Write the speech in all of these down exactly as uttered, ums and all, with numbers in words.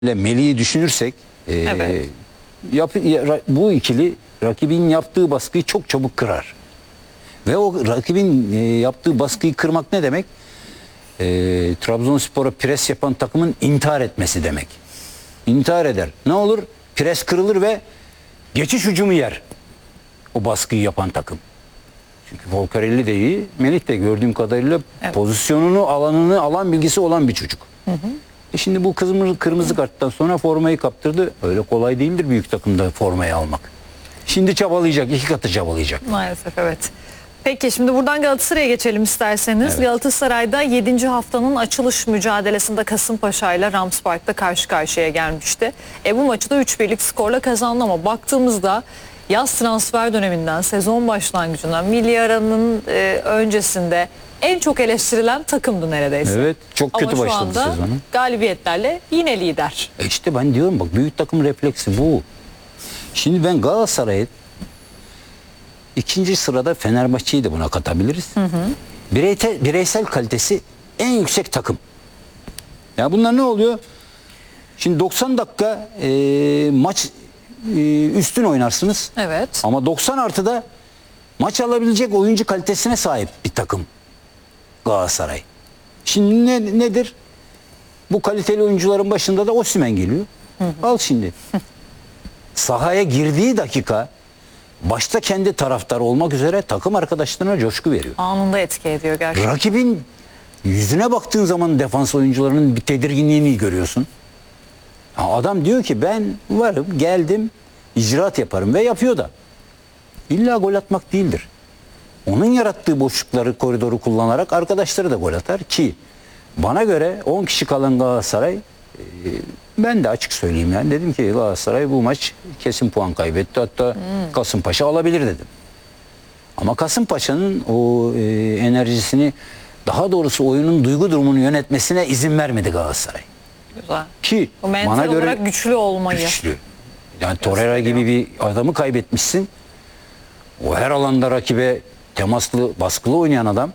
ile Melih'i düşünürsek e, Evet. yap, bu ikili rakibin yaptığı baskıyı çok çabuk kırar. Ve o rakibin e, yaptığı baskıyı kırmak ne demek? E, Trabzonspor'a pres yapan takımın intihar etmesi demek. İntihar eder. Ne olur? Pres kırılır ve geçiş hücumu yer. O baskıyı yapan takım. Çünkü Volcarelli de iyi, Melih de gördüğüm kadarıyla Evet. pozisyonunu, alanını alan bilgisi olan bir çocuk. Hı hı. E şimdi bu kırmızı, kırmızı karttan sonra formayı kaptırdı. Öyle kolay değildir büyük takımda formayı almak. Şimdi çabalayacak, iki katı çabalayacak. Maalesef evet. Peki şimdi buradan Galatasaray'a geçelim isterseniz. Evet. Galatasaray'da yedinci haftanın açılış mücadelesinde Kasımpaşa ile Rams Park'ta karşı karşıya gelmişti. E bu maçı da üç birlik skorla kazandı ama baktığımızda yaz transfer döneminden, sezon başlangıcından, milli aranın e, öncesinde en çok eleştirilen takımdı neredeyse. Evet, çok kötü ama başladı şu anda sezonu. galibiyetlerle yine lider. E işte ben diyorum bak, büyük takım refleksi bu. Şimdi ben Galatasaray'ı ikinci sırada Fenerbahçe'yi de buna katabiliriz. Hı hı. Bireysel, bireysel kalitesi en yüksek takım. Ya bunlar ne oluyor? Şimdi doksan dakika e, maç e, üstün oynarsınız. Evet. Ama doksan artıda maç alabilecek oyuncu kalitesine sahip bir takım Galatasaray. Şimdi ne, nedir? Bu kaliteli oyuncuların başında da Osimhen geliyor. Hı hı. Al şimdi. Sahaya girdiği dakika başta kendi taraftarı olmak üzere takım arkadaşlarına coşku veriyor. Anında etki ediyor gerçekten. Rakibin yüzüne baktığın zaman defans oyuncularının bir tedirginliğini görüyorsun. Adam diyor ki ben varım, geldim, icraat yaparım ve yapıyor da. İlla gol atmak değildir. Onun yarattığı boşlukları, koridoru kullanarak arkadaşları da gol atar ki bana göre on kişi kalan Galatasaray, ben de açık söyleyeyim yani, dedim ki Galatasaray bu maç kesin puan kaybetti, hatta hmm. Kasımpaşa alabilir dedim. Ama Kasımpaşa'nın o e, enerjisini, daha doğrusu oyunun duygu durumunu yönetmesine izin vermedi Galatasaray. Güzel. Ki o mental bana göre olarak güçlü olmayı. Güçlü. Yani Torreira gibi bir adamı kaybetmişsin. O her alanda rakibe temaslı, baskılı oynayan adam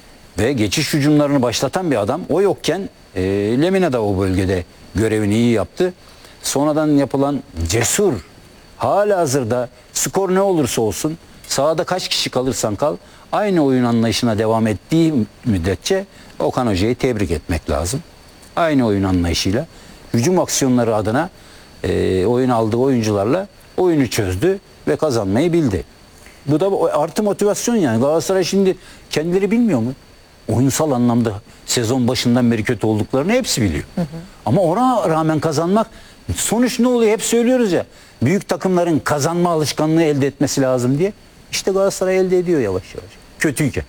ve geçiş hücumlarını başlatan bir adam. O yokken e, Lemina da o bölgede görevini iyi yaptı. Sonradan yapılan cesur, halihazırda skor ne olursa olsun, sahada kaç kişi kalırsan kal, aynı oyun anlayışına devam ettiği müddetçe Okan Hoca'yı tebrik etmek lazım. Aynı oyun anlayışıyla hücum aksiyonları adına e, oyun aldığı oyuncularla oyunu çözdü ve kazanmayı bildi. Bu da artı motivasyon yani. Galatasaray şimdi kendileri bilmiyor mu? Oyunsal anlamda sezon başından beri kötü olduklarını hepsi biliyor. Hı hı. Ama ona rağmen kazanmak, sonuç ne oluyor? Hep söylüyoruz ya, büyük takımların kazanma alışkanlığı elde etmesi lazım diye. İşte Galatasaray elde ediyor yavaş yavaş. Kötüyken.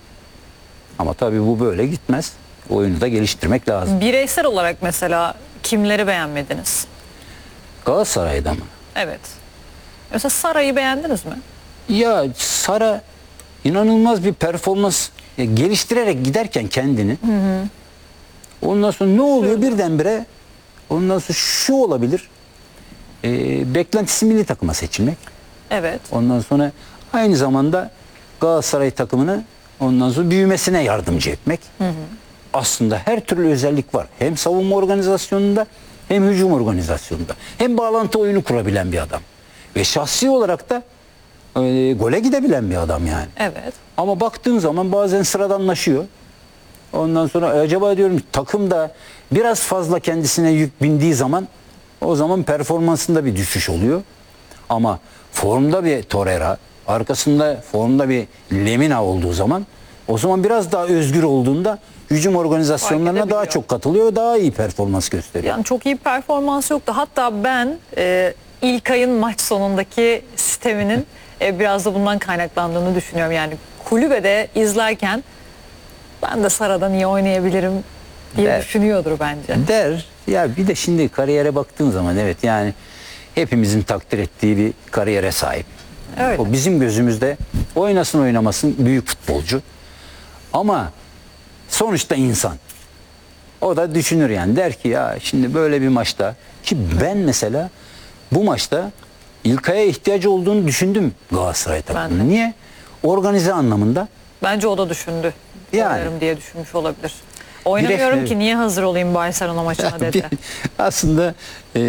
Ama tabii bu böyle gitmez. Oyunu da geliştirmek lazım. Bireysel olarak mesela kimleri beğenmediniz? Galatasaray'da mı? Evet. Mesela Sara'yı beğendiniz mi? Ya Sara inanılmaz bir performans ya, geliştirerek giderken kendini. Hı hı. Ondan sonra ne oluyor Şöyle. birdenbire? Ondan sonra şu olabilir. E, beklentisi milli takıma seçilmek. Evet. Ondan sonra aynı zamanda Galatasaray takımını ondan sonra büyümesine yardımcı etmek. Hı hı. Aslında her türlü özellik var. Hem savunma organizasyonunda hem hücum organizasyonunda. Hem bağlantı oyunu kurabilen bir adam. Ve şahsi olarak da e, gole gidebilen bir adam yani. Evet. Ama baktığın zaman bazen sıradanlaşıyor. Ondan sonra acaba diyorum takımda biraz fazla kendisine yük bindiği zaman o zaman performansında bir düşüş oluyor. Ama formda bir Torreira, arkasında formda bir Lemina olduğu zaman, o zaman biraz daha özgür olduğunda hücum organizasyonlarına daha çok katılıyor ve daha iyi performans gösteriyor. Yani çok iyi performans yoktu. Hatta ben e, İlkay'ın maç sonundaki sisteminin e, biraz da bundan kaynaklandığını düşünüyorum. Yani kulübede izlerken ben de Sara'da niye oynayabilirim diye der, düşünüyordur bence. Der. Ya bir de şimdi kariyere baktığın zaman evet yani hepimizin takdir ettiği bir kariyere sahip. Öyle. O bizim gözümüzde oynasın oynamasın büyük futbolcu. Ama sonuçta insan. O da düşünür yani, der ki ya şimdi böyle bir maçta, ki ben mesela bu maçta İlkay'a ihtiyacı olduğunu düşündüm Galatasaray takımının. Niye? Organize anlamında. Bence o da düşündü. Yani. Oynarım diye düşünmüş olabilir. Oynamıyorum Bir- ki niye hazır olayım Barcelona maçına dedi. Aslında